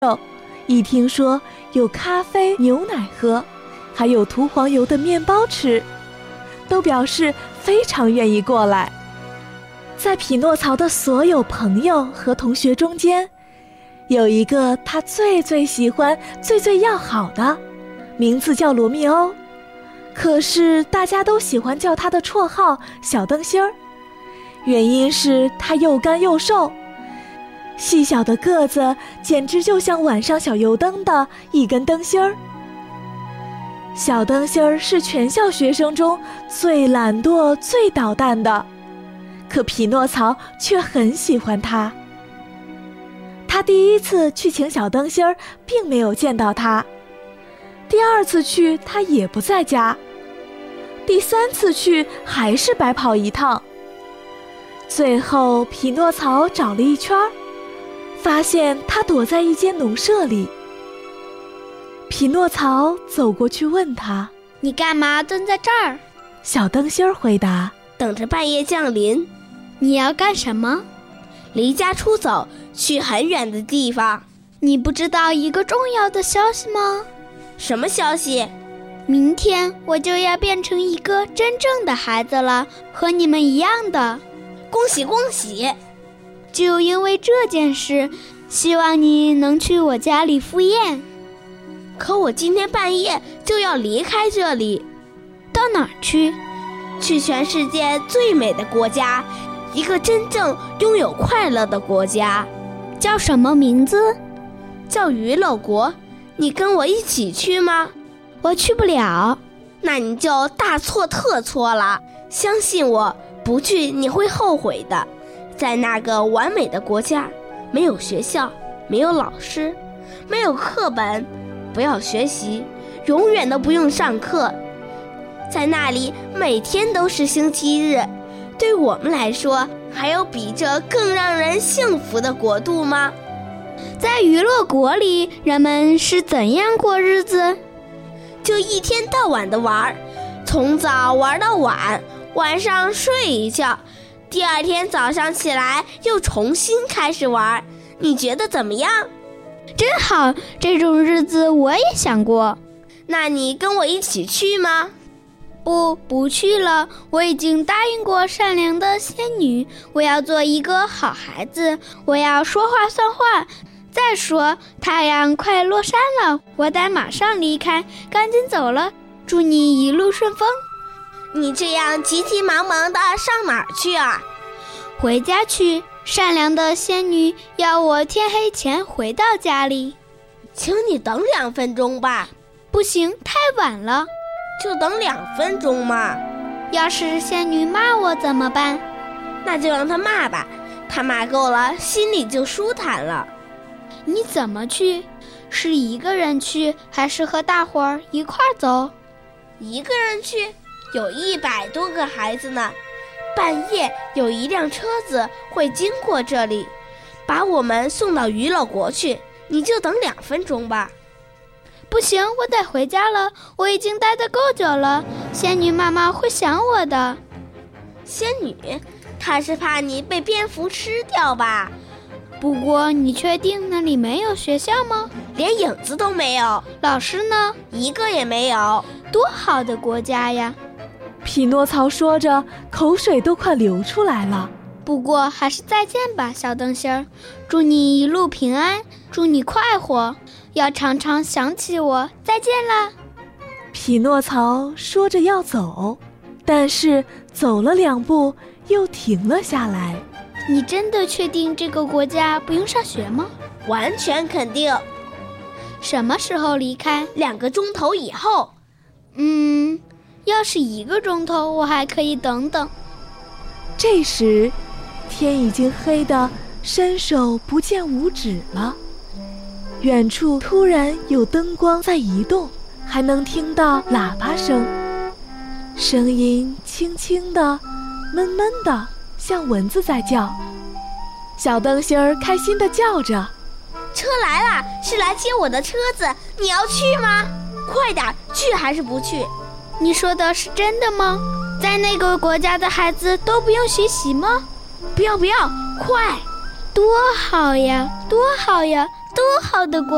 一听说有咖啡、牛奶喝，还有涂黄油的面包吃，都表示非常愿意过来。在匹诺曹的所有朋友和同学中间，有一个他最喜欢、最要好的，名字叫罗密欧。可是大家都喜欢叫他的绰号小灯芯儿，原因是他又干又瘦，细小的个子简直就像晚上小油灯的一根灯芯儿。小灯芯儿是全校学生中最懒惰、最捣蛋的，可匹诺曹却很喜欢他。他第一次去请小灯芯儿，并没有见到他。第二次去，他也不在家。第三次去，还是白跑一趟。最后，匹诺曹找了一圈，发现他躲在一间农舍里。匹诺曹走过去问他：“ 你干嘛蹲在这儿？” 小灯芯儿回答：“ 等着半夜降临。” 你要干什么？ 离家出走，去很远的地方。 你不知道一个重要的消息吗？ 什么消息？ 明天我就要变成一个真正的孩子了，和你们一样的。 恭喜恭喜！ 就因为这件事，希望你能去我家里赴宴。 可我今天半夜就要离开这里。 到哪儿去？ 去全世界最美的国家，一个真正拥有快乐的国家。 叫什么名字？ 叫娱乐国。你跟我一起去吗？ 我去不了。 那你就大错特错了。相信我，不去你会后悔的。在那个完美的国家，没有学校，没有老师，没有课本，不要学习，永远都不用上课。在那里每天都是星期日。对我们来说，还有比这更让人幸福的国度吗？ 在娱乐国里，人们是怎样过日子？ 就一天到晚的玩，从早玩到晚，晚上睡一觉，第二天早上起来又重新开始玩。你觉得怎么样？ 真好，这种日子我也想过。 那你跟我一起去吗？ 不去了，我已经答应过善良的仙女，我要做一个好孩子，我要说话算话。再说，太阳快落山了，我得马上离开，赶紧走了。祝你一路顺风。 你这样急急忙忙的上哪儿去啊？ 回家去，善良的仙女要我天黑前回到家里。 请你等2分钟吧。 不行，太晚了。 就等2分钟嘛。 要是仙女骂我怎么办？ 那就让她骂吧，她骂够了，心里就舒坦了。 你怎么去？是一个人去，还是和大伙儿一块儿走？ 一个人去，有100多个孩子呢。半夜有一辆车子会经过这里，把我们送到娱乐国去。你就等2分钟吧。 不行，我得回家了，我已经待得够久了，仙女妈妈会想我的。 仙女？她是怕你被蝙蝠吃掉吧？ 不过你确定那里没有学校吗？ 连影子都没有。 老师呢？ 一个也没有。 多好的国家呀！ 匹诺曹说着，口水都快流出来了。 不过还是再见吧，小灯芯儿，祝你一路平安，祝你快活，要常常想起我。再见啦！ 匹诺曹说着要走，但是走了2步又停了下来。 你真的确定这个国家不用上学吗？ 完全肯定。 什么时候离开 ？2个钟头以后。 要是1个钟头，我还可以等等。 这时，天已经黑得伸手不见五指了。远处突然有灯光在移动，还能听到喇叭声，声音轻轻的、闷闷的，像蚊子在叫。小灯芯儿开心地叫着：“ 车来了，是来接我的车子，你要去吗？快点，去还是不去？” 你说的是真的吗？在那个国家的孩子都不用学习吗？ 不要，快！ 多好呀，多好呀，多好的国